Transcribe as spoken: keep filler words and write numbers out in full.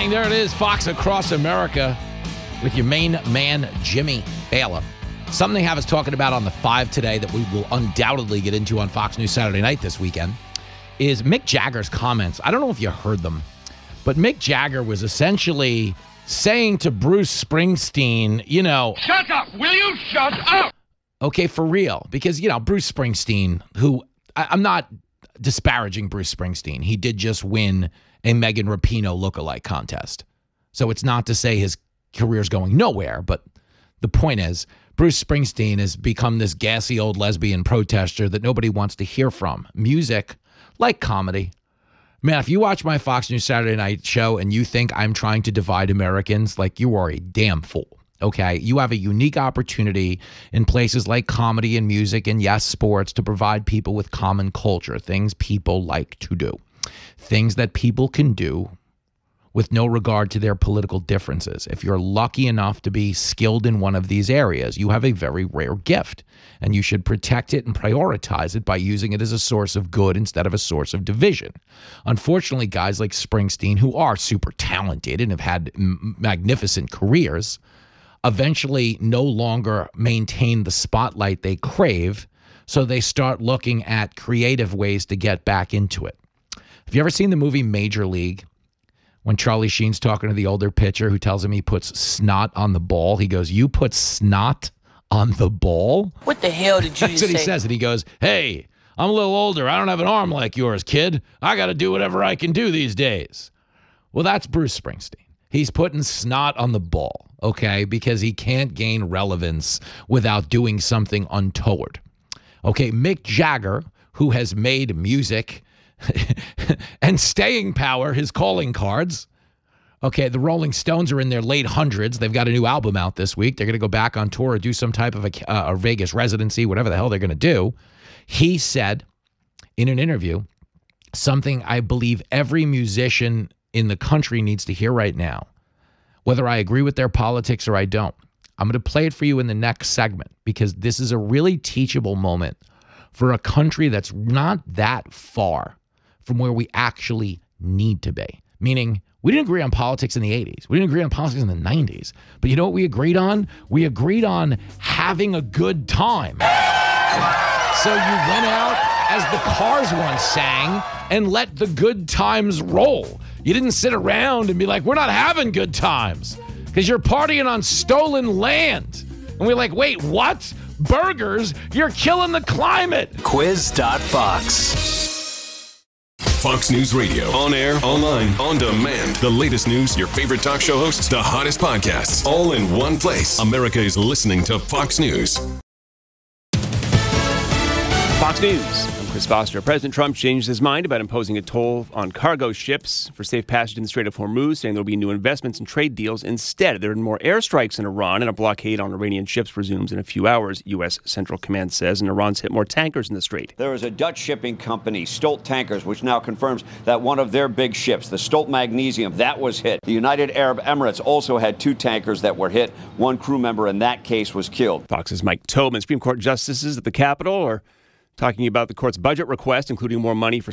morning. There it is, Fox Across America with your main man, Jimmy Baylor. Something they have us talking about on the five today that we will undoubtedly get into on Fox News Saturday night this weekend is Mick Jagger's comments. I don't know if you heard them, but Mick Jagger was essentially saying to Bruce Springsteen, you know... Shut up! Will you shut up? Okay, for real. Because, you know, Bruce Springsteen, who... I, I'm not disparaging Bruce Springsteen. He did just win a Megan Rapinoe lookalike contest. So it's not to say his career's going nowhere, but the point is, Bruce Springsteen has become this gassy old lesbian protester that nobody wants to hear from. Music, like comedy. Man, if you watch my Fox News Saturday night show and you think I'm trying to divide Americans, like, you are a damn fool. Okay, you have a unique opportunity in places like comedy and music and, yes, sports to provide people with common culture, things people like to do, things that people can do with no regard to their political differences. If you're lucky enough to be skilled in one of these areas, you have a very rare gift, and you should protect it and prioritize it by using it as a source of good instead of a source of division. Unfortunately, guys like Springsteen, who are super talented and have had m- magnificent careers, eventually no longer maintain the spotlight they crave, so they start looking at creative ways to get back into it. Have you ever seen the movie Major League? When Charlie Sheen's talking to the older pitcher who tells him he puts snot on the ball, he goes, "You put snot on the ball?" What the hell did you That's just what he say? says. And he goes, "Hey, I'm a little older. I don't have an arm like yours, kid. I got to do whatever I can do these days." Well, that's Bruce Springsteen. He's putting snot on the ball, okay, because he can't gain relevance without doing something untoward. Okay, Mick Jagger, who has made music and staying power his calling cards. Okay, the Rolling Stones are in their late hundreds. They've got a new album out this week. They're going to go back on tour or do some type of a, uh, a Vegas residency, whatever the hell they're going to do. He said in an interview something I believe every musician in the country needs to hear right now, whether I agree with their politics or I don't. I'm going to play it for you in the next segment because this is a really teachable moment for a country that's not that far from where we actually need to be. Meaning, we didn't agree on politics in the eighties. We didn't agree on politics in the nineties. But you know what we agreed on? We agreed on having a good time. So you went out, as the Cars once sang, and let the good times roll. You didn't sit around and be like, we're not having good times because you're partying on stolen land. And we're like, wait, what? Burgers? You're killing the climate. Quiz dot fox. Fox News Radio. On air, online, on demand. The latest news, your favorite talk show hosts, the hottest podcasts, all in one place. America is listening to Fox News. Fox News. I'm Chris Foster. President Trump changed his mind about imposing a toll on cargo ships for safe passage in the Strait of Hormuz, saying there will be new investments and trade deals instead. There are more airstrikes in Iran, and a blockade on Iranian ships resumes in a few hours, U S. Central Command says, and Iran's hit more tankers in the strait. There is a Dutch shipping company, Stolt Tankers, which now confirms that one of their big ships, the Stolt Magnesium, that was hit. The United Arab Emirates also had two tankers that were hit. One crew member in that case was killed. Fox's Mike Tobin. Supreme Court justices at the Capitol are talking about the court's budget request, including more money for